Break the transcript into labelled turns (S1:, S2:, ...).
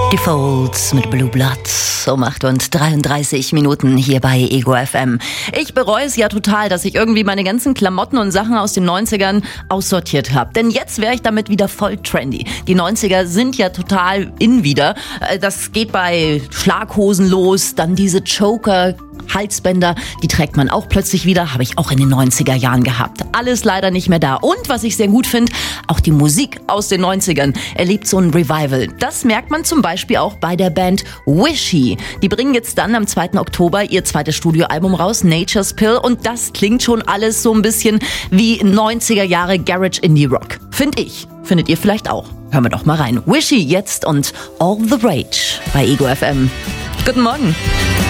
S1: Die Folds mit Blue Blood um 8 und 33 Minuten hier bei Ego FM. Ich bereue es ja total, dass ich irgendwie meine ganzen Klamotten und Sachen aus den 90ern aussortiert habe. Denn jetzt wäre ich damit wieder voll trendy. Die 90er sind ja total in wieder. Das geht bei Schlaghosen los, dann diese Choker, Halsbänder, die trägt man auch plötzlich wieder, habe ich auch in den 90er Jahren gehabt. Alles leider nicht mehr da. Und was ich sehr gut finde, auch die Musik aus den 90ern erlebt so ein Revival. Das merkt man zum Beispiel auch bei der Band Wishy. Die bringen jetzt dann am 2. Oktober ihr zweites Studioalbum raus, Nature's Pill. Und das klingt schon alles so ein bisschen wie 90er Jahre Garage Indie Rock. Finde ich. Findet ihr vielleicht auch. Hören wir doch mal rein. Wishy jetzt und All the Rage bei Ego FM. Guten Morgen.